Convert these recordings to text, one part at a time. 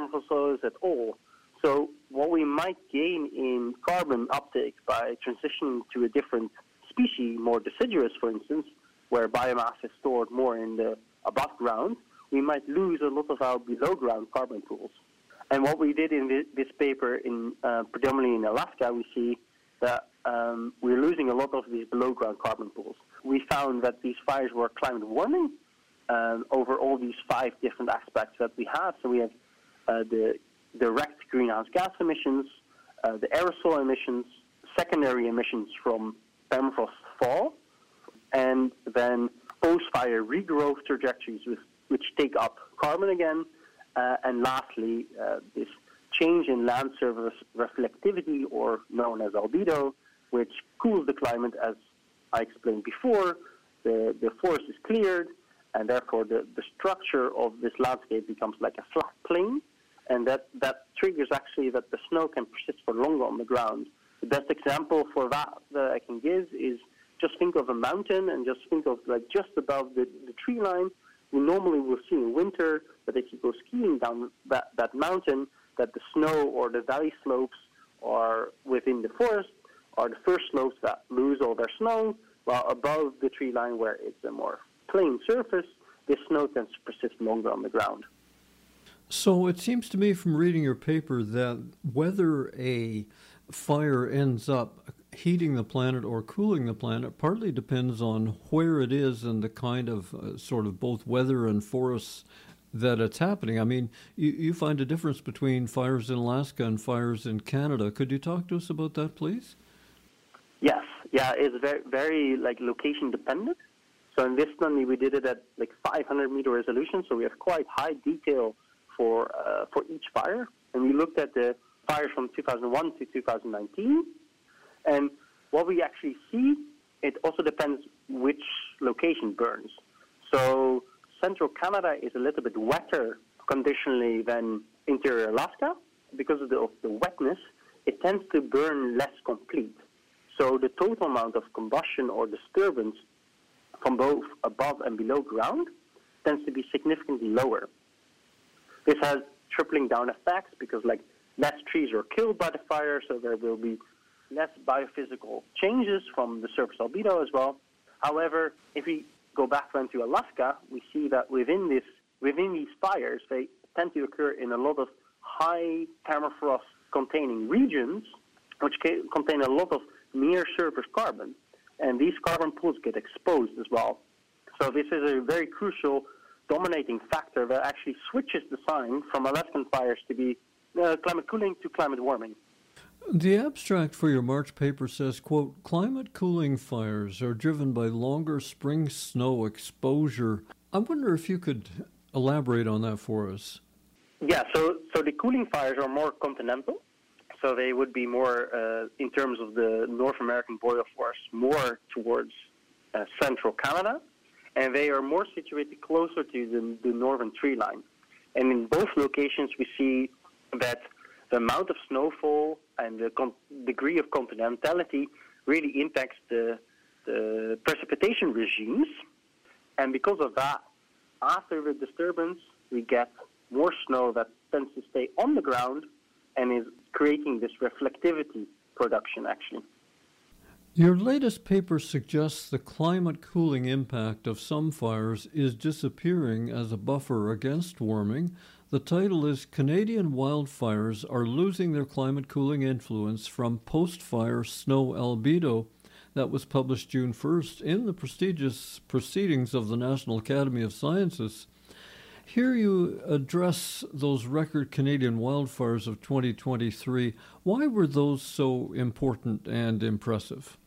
permafrost soils at all. So what we might gain in carbon uptake by transitioning to a different species, more deciduous, for instance, where biomass is stored more in the above ground, we might lose a lot of our below ground carbon pools. And what we did in this paper, predominantly in Alaska, we see that we're losing a lot of these below ground carbon pools. We found that these fires were climate warming over all these 5 different aspects that we have. So we have the direct greenhouse gas emissions, the aerosol emissions, secondary emissions from permafrost fall, and then post-fire regrowth trajectories which take up carbon again, and lastly, this change in land surface reflectivity, or known as albedo, which cools the climate. As I explained before, the forest is cleared, and therefore the structure of this landscape becomes like a flat plane, and that triggers actually that the snow can persist for longer on the ground. The best example for that I can give is just think of a mountain and just think of like just above the tree line. We normally will see in winter that if you go skiing down that mountain, that the snow or the valley slopes are within the forest are the first slopes that lose all their snow, while above the tree line where it's a more plain surface, this snow tends to persist longer on the ground. So it seems to me from reading your paper that whether a fire ends up heating the planet or cooling the planet partly depends on where it is and the kind of sort of both weather and forests that it's happening. I mean, you find a difference between fires in Alaska and fires in Canada. Could you talk to us about that, please? Yes. Yeah, it's very, very like location dependent. So in this study, we did it at like 500 meter resolution, so we have quite high detail for each fire. And we looked at the fires from 2001 to 2019. And what we actually see, it also depends which location burns. So central Canada is a little bit wetter conditionally than interior Alaska. Because of the wetness, it tends to burn less complete. So the total amount of combustion or disturbance from both above and below ground tends to be significantly lower. This has tripling down effects because like less trees are killed by the fire, so there will be less biophysical changes from the surface albedo as well. However, if we go back then to Alaska, we see that within these fires, they tend to occur in a lot of high permafrost containing regions, which contain a lot of near surface carbon. And these carbon pools get exposed as well. So this is a very crucial dominating factor that actually switches the sign from Alaskan fires to be climate cooling to climate warming. The abstract for your March paper says, quote, climate cooling fires are driven by longer spring snow exposure. I wonder if you could elaborate on that for us. Yeah, so the cooling fires are more continental. So they would be more, in terms of the North American boreal forest, more towards central Canada. And they are more situated closer to the northern tree line. And in both locations, we see that the amount of snowfall and the degree of continentality really impacts the precipitation regimes. And because of that, after the disturbance, we get more snow that tends to stay on the ground and is creating this reflectivity production, actually. Your latest paper suggests the climate cooling impact of some fires is disappearing as a buffer against warming. The title is Canadian Wildfires Are Losing Their Climate Cooling Influence from Post-Fire Snow Albedo. That was published June 1st in the prestigious Proceedings of the National Academy of Sciences. Here you address those record Canadian wildfires of 2023. Why were those so important and impressive?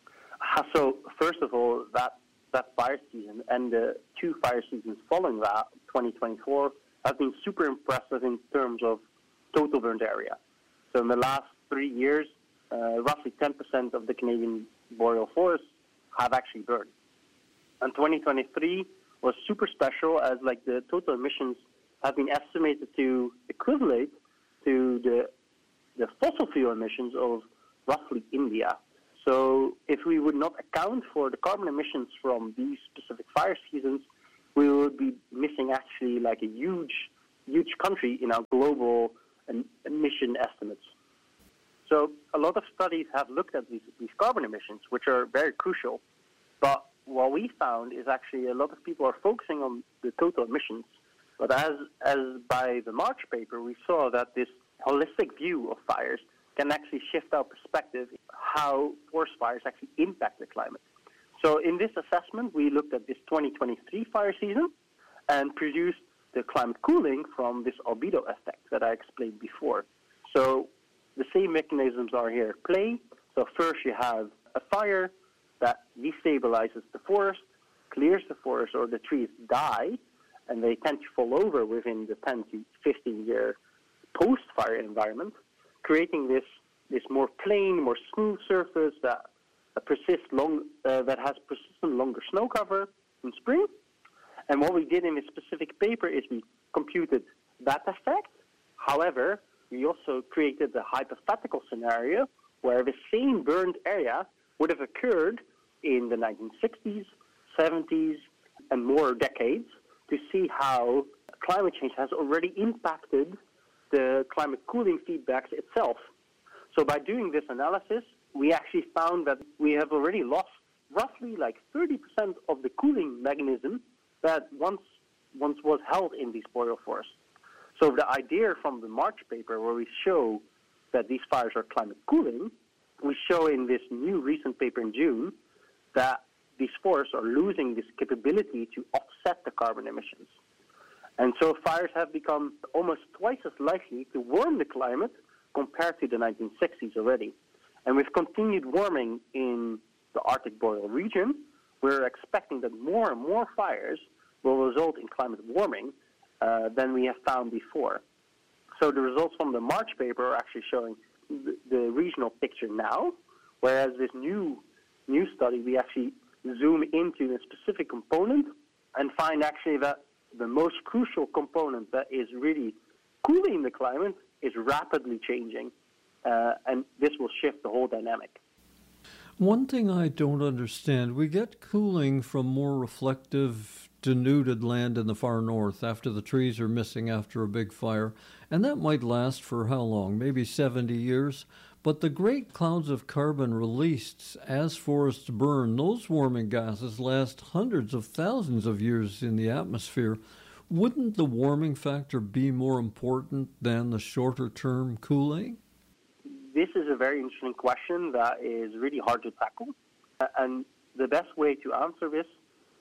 So first of all, that fire season and the 2 fire seasons following that, 2024, have been super impressive in terms of total burned area. So in the last 3 years, roughly 10% of the Canadian boreal forests have actually burned. And 2023 was super special as like the total emissions have been estimated to equivalent to the fossil fuel emissions of roughly India. So if we would not account for the carbon emissions from these specific fire seasons, we would be missing actually like a huge huge country in our global emission estimates. So a lot of studies have looked at these carbon emissions, which are very crucial. But what we found is actually a lot of people are focusing on the total emissions. But as by the March paper, we saw that this holistic view of fires can actually shift our perspective how forest fires actually impact the climate. So in this assessment, we looked at this 2023 fire season and produced the climate cooling from this albedo effect that I explained before. So the same mechanisms are here at play. So first you have a fire that destabilizes the forest, clears the forest, or the trees die, and they tend to fall over within the 10 to 15 year post-fire environment, creating this more plain, more smooth surface that that has persistent longer snow cover in spring. And what we did in this specific paper is we computed that effect. However, we also created a hypothetical scenario where the same burned area would have occurred in the 1960s, 70s, and more decades to see how climate change has already impacted the climate cooling feedbacks itself. So by doing this analysis, we actually found that we have already lost roughly like 30% of the cooling mechanism that once was held in these boreal forests. So the idea from the March paper, where we show that these fires are climate cooling, we show in this new recent paper in June that these forests are losing this capability to offset the carbon emissions. And so fires have become almost twice as likely to warm the climate compared to the 1960s already. And with continued warming in the Arctic boreal region, we're expecting that more and more fires will result in climate warming than we have found before. So the results from the March paper are actually showing the regional picture now, whereas this new study, we actually zoom into a specific component and find actually that the most crucial component that is really cooling the climate is rapidly changing, and this will shift the whole dynamic. One thing I don't understand, we get cooling from more reflective, denuded land in the far north after the trees are missing after a big fire, and that might last for how long? Maybe 70 years? But the great clouds of carbon released as forests burn, those warming gases last hundreds of thousands of years in the atmosphere. Wouldn't the warming factor be more important than the shorter-term cooling? This is a very interesting question that is really hard to tackle. And the best way to answer this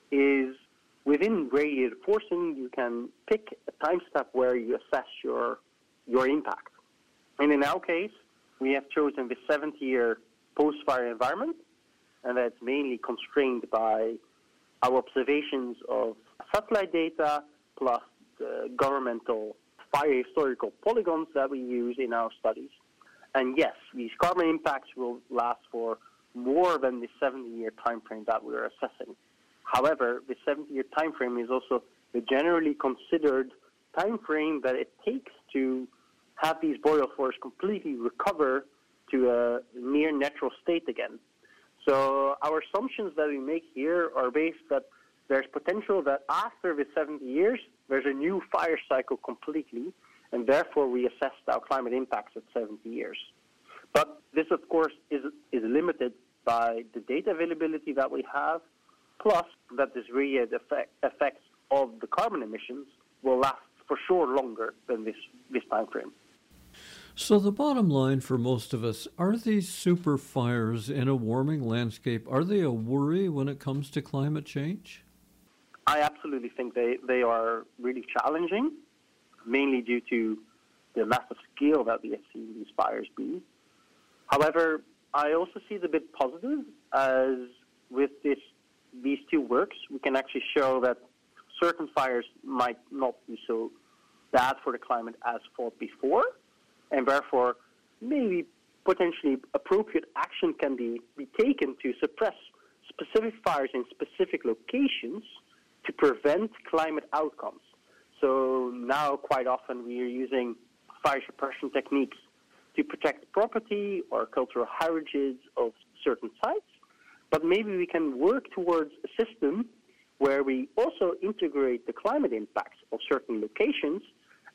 is within radiative forcing, you can pick a time step where you assess your impact. And in our case, we have chosen the 70-year post-fire environment, and that's mainly constrained by our observations of satellite data plus the governmental fire historical polygons that we use in our studies. And yes, these carbon impacts will last for more than the 70-year time frame that we are assessing. However, the 70-year time frame is also the generally considered time frame that it takes to have these boreal forests completely recover to a near natural state again. So our assumptions that we make here are based that there's potential that after the 70 years, there's a new fire cycle completely, and therefore we assessed our climate impacts at 70 years. But this, of course, is limited by the data availability that we have, plus that this radiative effects of the carbon emissions will last for sure longer than this time frame. So the bottom line for most of us, are these super fires in a warming landscape, are they a worry when it comes to climate change? I absolutely think they are really challenging, mainly due to the massive scale that we have seen these fires be. However, I also see the bit positive, as with these two works, we can actually show that certain fires might not be so bad for the climate as thought before, and therefore maybe potentially appropriate action can be taken to suppress specific fires in specific locations to prevent climate outcomes. So now quite often we are using fire suppression techniques to protect property or cultural heritage of certain sites, but maybe we can work towards a system where we also integrate the climate impacts of certain locations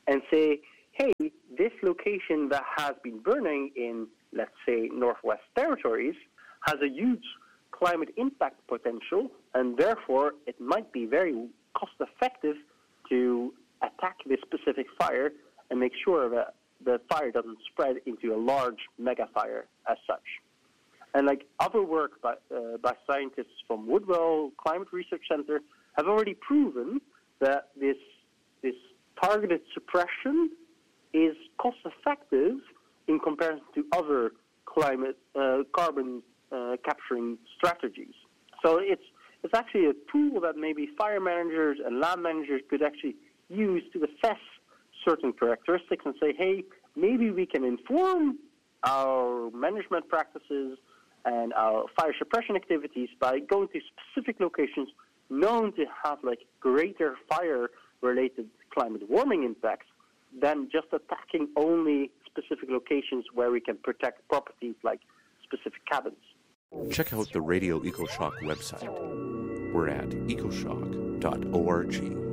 and say, hey, this location that has been burning in, let's say, Northwest Territories has a huge climate impact potential, and therefore it might be very cost-effective to attack this specific fire and make sure that the fire doesn't spread into a large mega fire as such. And like other work by scientists from Woodwell Climate Research Center have already proven that this targeted suppression is cost-effective in comparison to other carbon capturing strategies. So it's actually a tool that maybe fire managers and land managers could actually use to assess certain characteristics and say, hey, maybe we can inform our management practices and our fire suppression activities by going to specific locations known to have like greater fire-related climate warming impacts than just attacking only specific locations where we can protect properties like specific cabins. Check out the Radio EcoShock website. We're at ecoshock.org.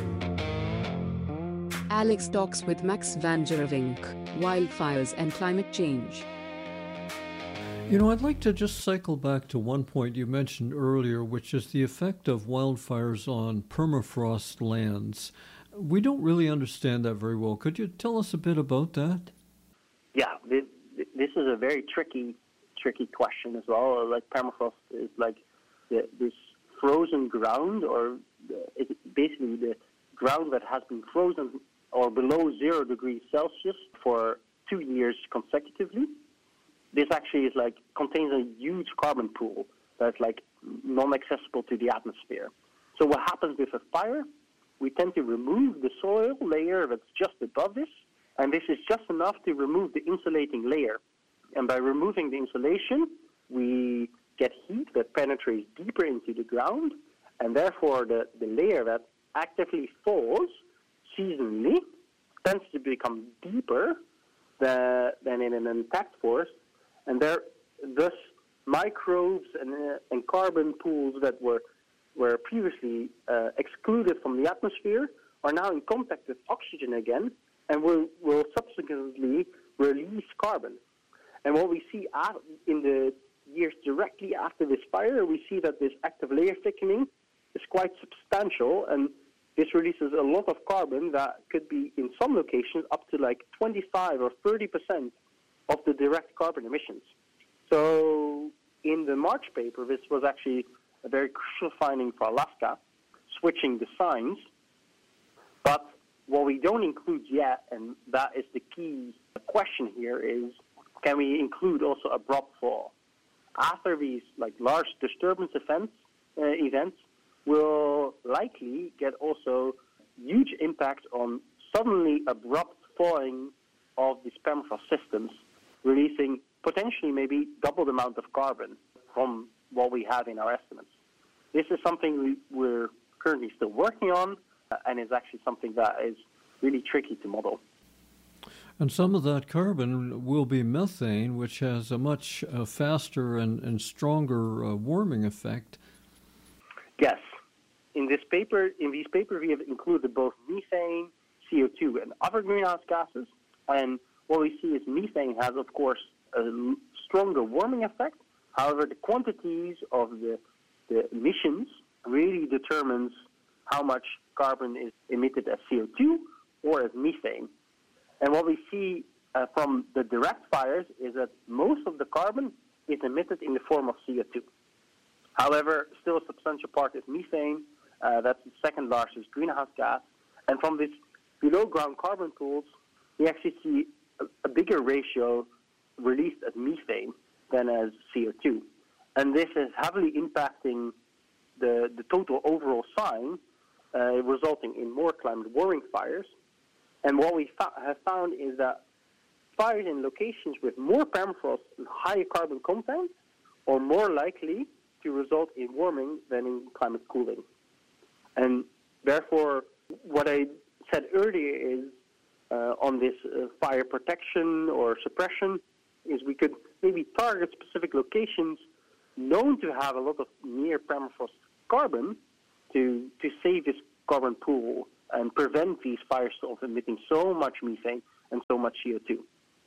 Alex talks with Max van Gerewink, wildfires and climate change. You know, I'd like to just cycle back to one point you mentioned earlier, which is the effect of wildfires on permafrost lands. We don't really understand that very well. Could you tell us a bit about that? Yeah, this is a very tricky question as well. Like permafrost is like this frozen ground, or it's basically the ground that has been frozen or below 0 degrees Celsius for 2 years consecutively. This actually is like contains a huge carbon pool that's like non-accessible to the atmosphere. So what happens with a fire? We tend to remove the soil layer that's just above this, and this is just enough to remove the insulating layer. And by removing the insulation, we get heat that penetrates deeper into the ground, and therefore the layer that actively falls seasonally tends to become deeper than in an intact forest, and thus microbes and carbon pools that were previously excluded from the atmosphere are now in contact with oxygen again and will subsequently release carbon. And what we see in the years directly after this fire, we see that this active layer thickening is quite substantial, and this releases a lot of carbon that could be, in some locations, up to like 25 or 30% of the direct carbon emissions. So in the March paper, this was actually a very crucial finding for Alaska, switching the signs. But what we don't include yet, and that is the key question here, is can we include also abrupt fall? After these like large disturbance events will likely get also huge impact on suddenly abrupt falling of these permafrost systems, releasing potentially maybe double the amount of carbon from what we have in our estimates. This is something we're currently still working on, and is actually something that is really tricky to model. And some of that carbon will be methane, which has a much faster and stronger warming effect. Yes. In these papers, we have included both methane, CO2, and other greenhouse gases. And what we see is methane has, of course, a stronger warming effect. However, the quantities of the emissions really determines how much carbon is emitted as CO2 or as methane. And what we see from the direct fires is that most of the carbon is emitted in the form of CO2. However, still a substantial part is methane. That's the second largest greenhouse gas. And from these below-ground carbon pools, we actually see a bigger ratio released as methane than as CO2. And this is heavily impacting the total overall sign, resulting in more climate warming fires. And what we have found is that fires in locations with more permafrost and higher carbon content are more likely to result in warming than in climate cooling. And therefore, what I said earlier is on this fire protection or suppression is we could maybe target specific locations known to have a lot of near permafrost carbon to save this carbon pool and prevent these fires from emitting so much methane and so much CO2.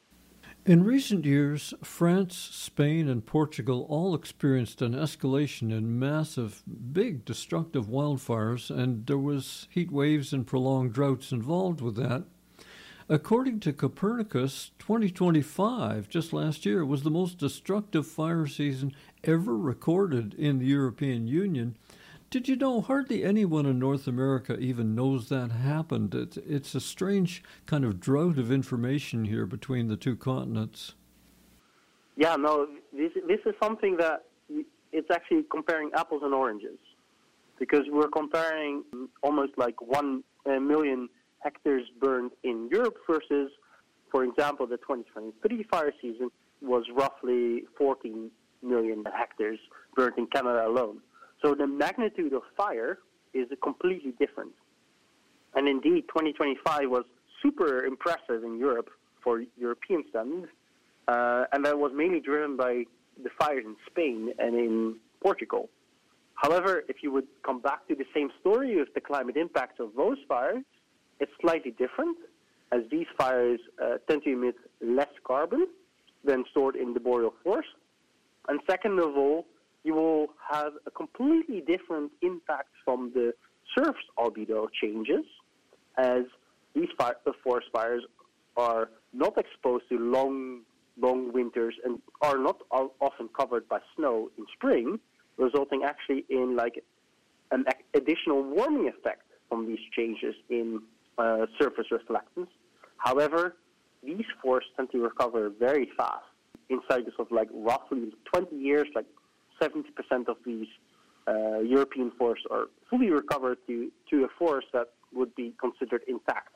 In recent years, France, Spain, and Portugal all experienced an escalation in massive, big, destructive wildfires, and there was heat waves and prolonged droughts involved with that. According to Copernicus, 2025, just last year, was the most destructive fire season ever recorded in the European Union. Did you know hardly anyone in North America even knows that happened? It's a strange kind of drought of information here between the two continents. Yeah, no, this is something that it's actually comparing apples and oranges, because we're comparing almost like 1 million hectares burned in Europe versus, for example, the 2023 fire season was roughly 14 million hectares burned in Canada alone. So the magnitude of fire is completely different. And indeed, 2025 was super impressive in Europe for European standards, and that was mainly driven by the fires in Spain and in Portugal. However, if you would come back to the same story with the climate impacts of those fires, it's slightly different, as these fires tend to emit less carbon than stored in the boreal forest. And second of all, you will have a completely different impact from the surface albedo changes, as these forest fires are not exposed to long winters and are not often covered by snow in spring, resulting actually in like an additional warming effect from these changes in surface reflectance. However, these forests tend to recover very fast in cycles of like roughly 20 years, like 70% of these European forests are fully recovered to a forest that would be considered intact.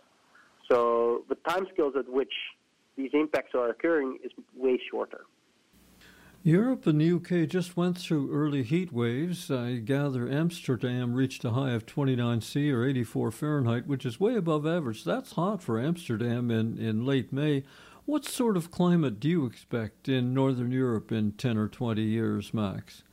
So the timescales at which these impacts are occurring is way shorter. Europe and the UK just went through early heat waves. I gather Amsterdam reached a high of 29 C or 84 Fahrenheit, which is way above average. That's hot for Amsterdam in late May. What sort of climate do you expect in Northern Europe in 10 or 20 years, Max?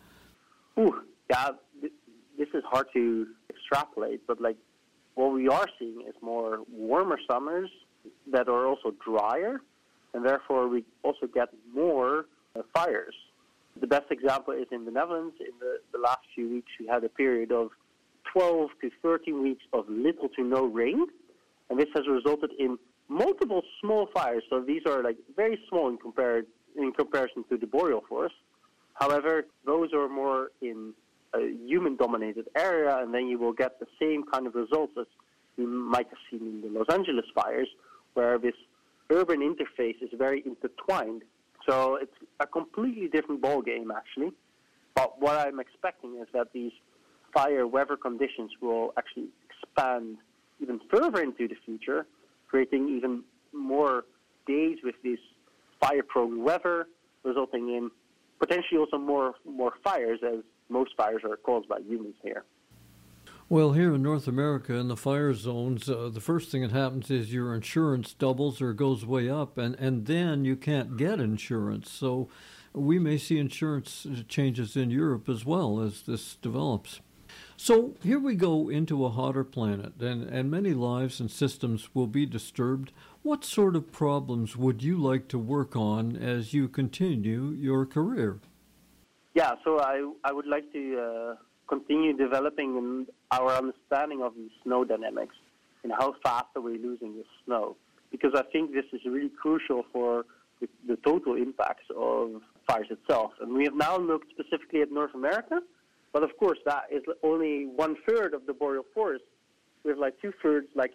Yeah, this is hard to extrapolate, but like what we are seeing is more warmer summers that are also drier, and therefore we also get more fires. The best example is in the Netherlands. In the last few weeks, we had a period of 12 to 13 weeks of little to no rain, and this has resulted in multiple small fires. So these are like very small in comparison to the boreal forest. However, those are more in a human-dominated area, and then you will get the same kind of results as you might have seen in the Los Angeles fires, where this urban interface is very intertwined. So it's a completely different ballgame, actually. But what I'm expecting is that these fire weather conditions will actually expand even further into the future, creating even more days with this fire-prone weather, resulting in potentially also more fires, as most fires are caused by humans here. Well, here in North America, in the fire zones, the first thing that happens is your insurance doubles or goes way up, and then you can't get insurance. So we may see insurance changes in Europe as well as this develops. So here we go into a hotter planet, and many lives and systems will be disturbed. What sort of problems would you like to work on as you continue your career? Yeah, so I would like to continue developing our understanding of the snow dynamics and how fast are we losing the snow, because I think this is really crucial for the total impacts of fires itself. And we have now looked specifically at North America, but of course that is only 1/3 of the boreal forest. We have like 2/3 like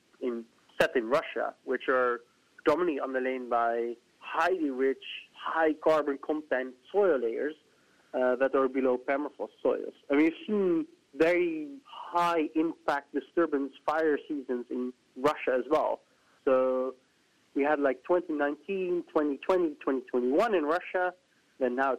set in Russia, which are predominantly underlain by highly rich, high carbon content soil layers that are below permafrost soils. And we've seen very high impact disturbance fire seasons in Russia as well. So we had like 2019, 2020, 2021 in Russia, then now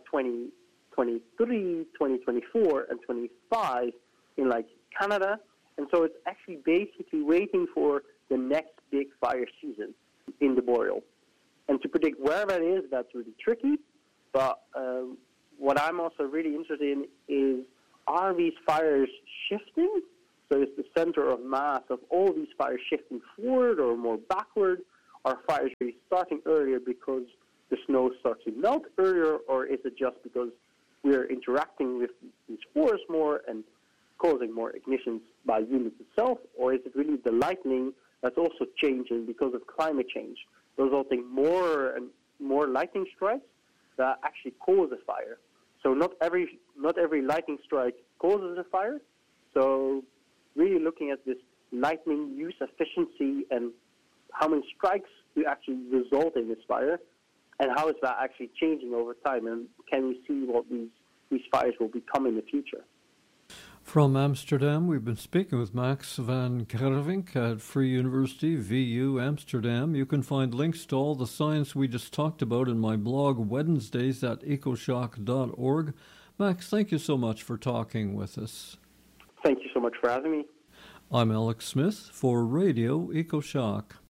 2023, 2024, and 25 in like Canada. And so it's actually basically waiting for the next big fire season in the boreal. And to predict where that is, that's really tricky. But what I'm also really interested in is, are these fires shifting? So is the center of mass of all these fires shifting forward or more backward? Are fires really starting earlier because the snow starts to melt earlier, or is it just because we're interacting with these forests more and causing more ignitions by units itself, or is it really the lightning that's also changing because of climate change, resulting more and more lightning strikes that actually cause a fire? So not every lightning strike causes a fire. So really looking at this lightning use efficiency and how many strikes do actually result in this fire, and how is that actually changing over time, and can we see what these fires will become in the future? From Amsterdam, we've been speaking with Max van Gervinck at Free University, VU Amsterdam. You can find links to all the science we just talked about in my blog Wednesdays at ecoshock.org. Max, thank you so much for talking with us. Thank you so much for having me. I'm Alex Smith for Radio EcoShock.